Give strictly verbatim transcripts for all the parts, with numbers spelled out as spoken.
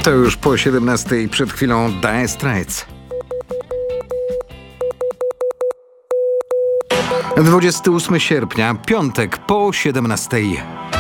To już po siedemnastej, przed chwilą Dire Straits. dwudziestego ósmego sierpnia, piątek po siedemnastej.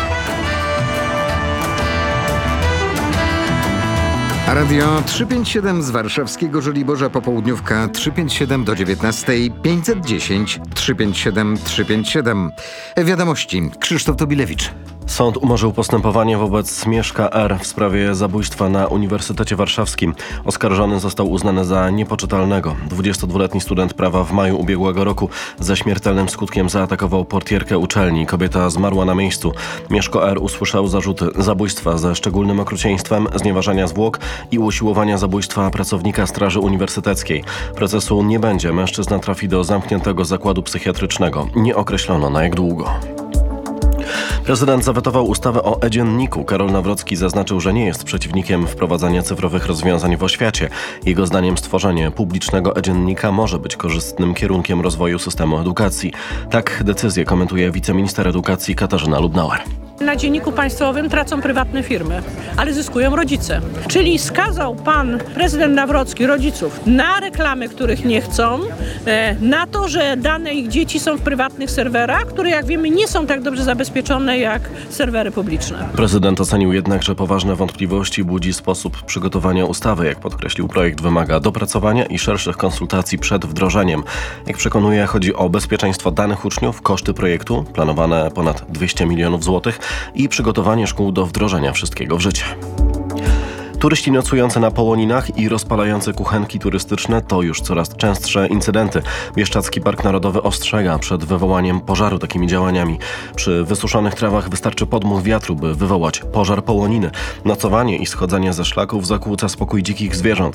Radio trzysta pięćdziesiąt siedem z warszawskiego Żoliborza, popołudniówka trzysta pięćdziesiąt siedem do dziewiętnastej, pięćset dziesięć trzysta pięćdziesiąt siedem trzysta pięćdziesiąt siedem. Wiadomości. Krzysztof Tobilewicz. Sąd umorzył postępowanie wobec Mieszka R. w sprawie zabójstwa na Uniwersytecie Warszawskim. Oskarżony został uznany za niepoczytalnego. dwudziestodwuletni student prawa w maju ubiegłego roku ze śmiertelnym skutkiem zaatakował portierkę uczelni. Kobieta zmarła na miejscu. Mieszko R. usłyszał zarzuty zabójstwa ze szczególnym okrucieństwem, znieważania zwłok i usiłowania zabójstwa pracownika Straży Uniwersyteckiej. Procesu nie będzie. Mężczyzna trafi do zamkniętego zakładu psychiatrycznego. Nie określono na jak długo. Prezydent zawetował ustawę o e-dzienniku. Karol Nawrocki zaznaczył, że nie jest przeciwnikiem wprowadzania cyfrowych rozwiązań w oświacie. Jego zdaniem stworzenie publicznego e-dziennika może być korzystnym kierunkiem rozwoju systemu edukacji. Tak decyzję komentuje wiceminister edukacji Katarzyna Lubnauer. Na dzienniku państwowym tracą prywatne firmy, ale zyskują rodzice. Czyli skazał pan prezydent Nawrocki rodziców na reklamy, których nie chcą, na to, że dane ich dzieci są w prywatnych serwerach, które jak wiemy nie są tak dobrze zabezpieczone jak serwery publiczne. Prezydent ocenił jednak, że poważne wątpliwości budzi sposób przygotowania ustawy. Jak podkreślił, projekt wymaga dopracowania i szerszych konsultacji przed wdrożeniem. Jak przekonuje, chodzi o bezpieczeństwo danych uczniów, koszty projektu, planowane ponad dwieście milionów złotych, i przygotowanie szkół do wdrożenia wszystkiego w życie. Turyści nocujący na Połoninach i rozpalające kuchenki turystyczne to już coraz częstsze incydenty. Bieszczadzki Park Narodowy ostrzega przed wywołaniem pożaru takimi działaniami. Przy wysuszonych trawach wystarczy podmuch wiatru, by wywołać pożar połoniny. Nocowanie i schodzenie ze szlaków zakłóca spokój dzikich zwierząt.